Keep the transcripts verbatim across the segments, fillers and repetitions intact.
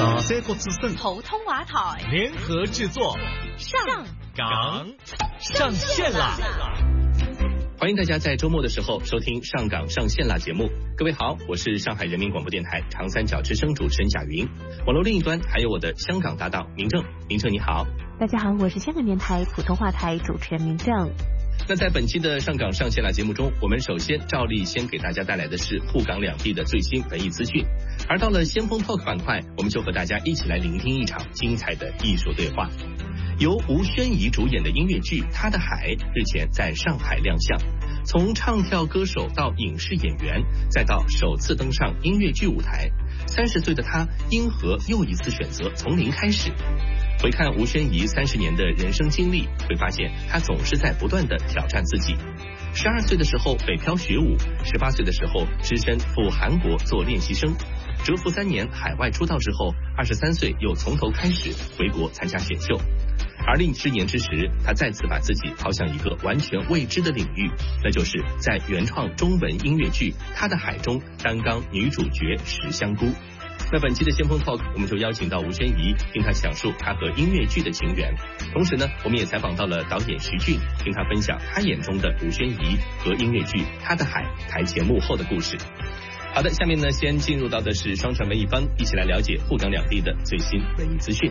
大西国之声普通话台联合制作， 上港上线啦！ 欢迎大家在周末的时候收听上港上线啦节目。各位好，我是上海人民广播电台长三角之声主持人贾云。网络另一端还有我的香港搭档明正，明正你好。 大家好，我是香港电台普通话台主持人明正。 那在本期的上港上线啦节目中，我们首先照例先给大家带来的是沪港两地的最新文艺资讯，而到了先锋 talk 板块，我们就和大家一起来聆听一场精彩的艺术对话。由吴宣仪主演的音乐剧《他的海》日前在上海亮相，从唱跳歌手到影视演员，再到首次登上音乐剧舞台，三十岁的他因何又一次选择从零开始？回看吴宣仪三十年的人生经历，会发现他总是在不断的挑战自己。十二岁的时候北漂学舞，十八岁的时候只身赴韩国做练习生，蛰伏三年海外出道之后，二十三岁又从头开始回国参加选秀。而另十年之时，他再次把自己抛向一个完全未知的领域，那就是在原创中文音乐剧《他的海》中担纲女主角石香菇。那本期的先锋 talk 我们就邀请到吴宣仪，听他讲述他和音乐剧的情缘。同时呢，我们也采访到了导演徐俊，听他分享他眼中的吴宣仪和音乐剧《他的海》台前幕后的故事。好的，下面呢，先进入到的是双城文艺帮，一起来了解沪港两地的最新文艺资讯。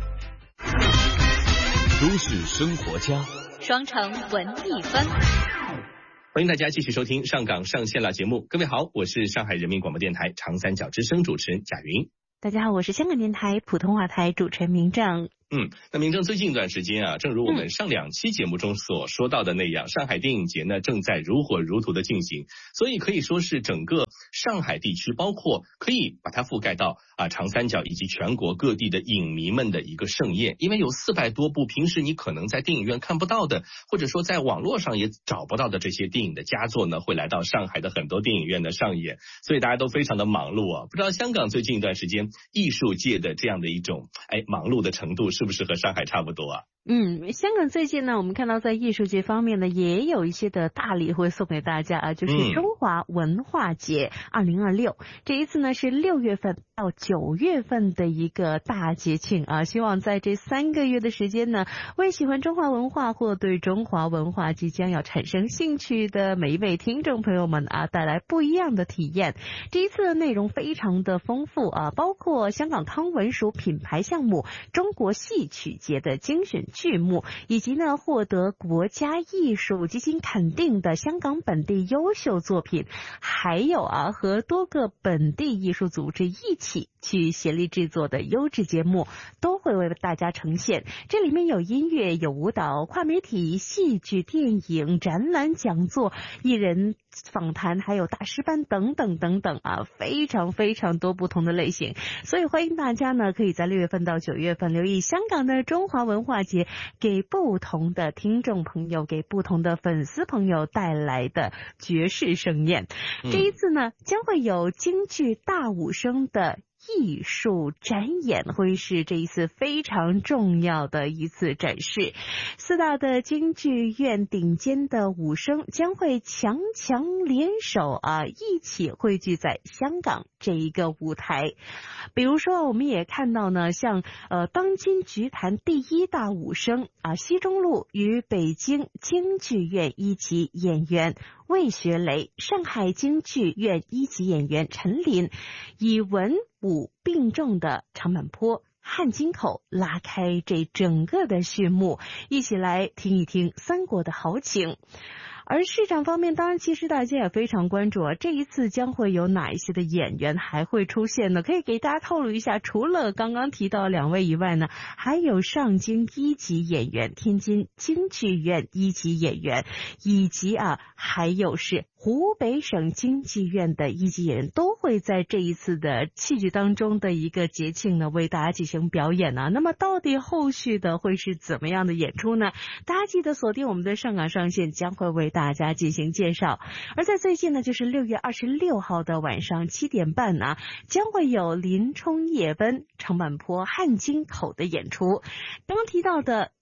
都市生活家， 双城文艺分。 欢迎大家继续收听上港上线啦节目。各位好，我是上海人民广播电台长三角之声主持人贾云。 大家好，我是香港电台普通话台主持人明正。 嗯，那明正最近一段时间啊，正如我们上两期节目中所说到的那样，嗯、上海电影节呢正在如火如荼的进行，所以可以说是整个上海地区，包括可以把它覆盖到啊长三角以及全国各地的影迷们的一个盛宴，因为有四百多部平时你可能在电影院看不到的，或者说在网络上也找不到的这些电影的佳作呢，会来到上海的很多电影院的上演，所以大家都非常的忙碌啊。不知道香港最近一段时间艺术界的这样的一种哎忙碌的程度是不是和上海差不多啊？ 嗯，香港最近呢，我们看到在艺术界方面呢，也有一些的大礼会送给大家啊，就是中华文化节二零二六、嗯、这一次呢是六月份到九月份的一个大节庆啊，希望在这三个月的时间呢，为喜欢中华文化或对中华文化即将要产生兴趣的每一位听众朋友们啊，带来不一样的体验。这一次的内容非常的丰富啊，包括香港康文署品牌项目中国戏曲节的精选剧目，以及呢获得国家艺术基金肯定的香港本地优秀作品，还有啊和多个本地艺术组织一起去协力制作的优质节目都会为大家呈现。这里面有音乐、有舞蹈、跨媒体、戏剧、电影、展览、讲座、艺人访谈，还有大师班等等等等啊，非常非常多不同的类型。所以欢迎大家呢可以在六月份到九月份留意香港的中华文化节给不同的听众朋友、给不同的粉丝朋友带来的绝世盛宴。嗯、这一次呢将会有京剧大武生的艺术展演，会是这一次非常重要的一次展示。四大的京剧院顶尖的武生将会强强联手啊，一起汇聚在香港这一个舞台。比如说我们也看到呢，像呃当今剧坛第一大武生啊，西中路与北京京剧院一级演员魏学雷，上海京剧院一级演员陈琳，以文武并重的长坂坡、汉津口拉开这整个的序幕，一起来听一听三国的豪情。而市场方面，当然其实大家也非常关注啊，这一次将会有哪一些的演员还会出现呢？可以给大家透露一下，除了刚刚提到两位以外呢，还有上京一级演员、天津京剧院一级演员，以及啊还有是湖北省京剧院的一级演员，都会在这一次的戏剧当中的一个节庆呢为大家进行表演呢。那么到底后续的会是怎么样的演出呢？大家记得锁定我们的上港上线，将会为大家进行介绍。而在最近呢，就是六月二十六号的晚上七点半啊，将会有林冲夜奔、长坂坡、汉津口的演出。刚刚提到的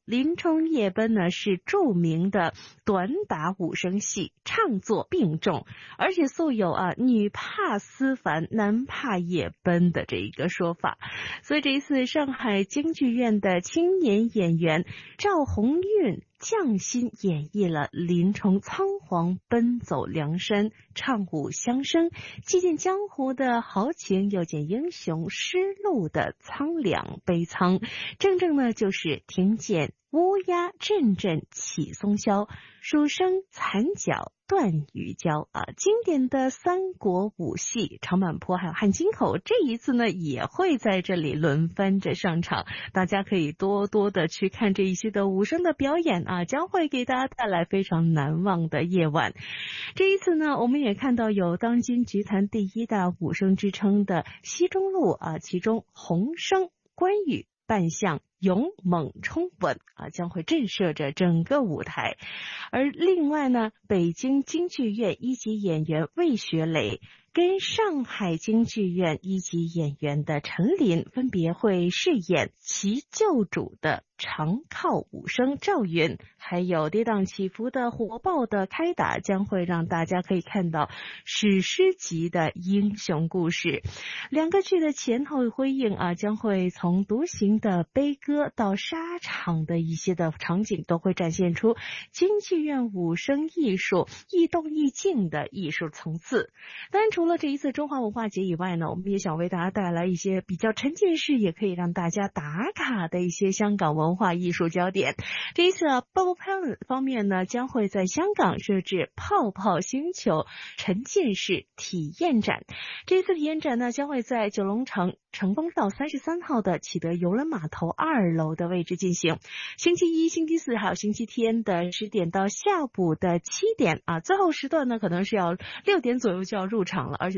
林冲夜奔呢是著名的短打武生戏，唱作并重，而且素有啊女怕思凡，男怕夜奔的这一个说法。所以这一次上海京剧院的青年演员赵红韵匠心演绎了林冲仓皇奔走梁山，唱舞乡声，既见江湖的豪情，又见英雄失路的苍凉悲苍，正正呢就是听见乌鸦阵阵起松箫，数声残角断鱼胶啊！经典的三国武戏长坂坡还有汉津口，这一次呢也会在这里轮番着上场，大家可以多多的去看这一些的武生的表演啊，将会给大家带来非常难忘的夜晚。这一次呢，我们也看到有当今菊坛第一大武生之称的西中路啊，其中洪生、关羽扮相勇猛冲稳啊，将会震慑着整个舞台。而另外呢，北京京剧院一级演员魏学磊跟上海京剧院一级演员的陈琳分别会饰演其救主的长靠武生赵云，还有跌宕起伏的火爆的开打，将会让大家可以看到史诗级的英雄故事。两个剧的前后辉映啊，将会从独行的悲歌到沙场的一些的场景，都会展现出京剧院武生艺术亦动亦静的艺术层次。当然除了这一次中华文化节以外呢，我们也想为大家带来一些比较沉浸式也可以让大家打卡的一些香港文化艺术焦点。这一次啊 Bubble Planet 方面呢，将会在香港设置泡泡星球沉浸式体验展。这一次体验展呢，将会在九龙城成丰道三十三号的启德邮轮码头二楼的位置进行。星期一、星期四还有星期天的十点到下午的七点啊，最后时段呢可能是要六点左右就要入场了，而且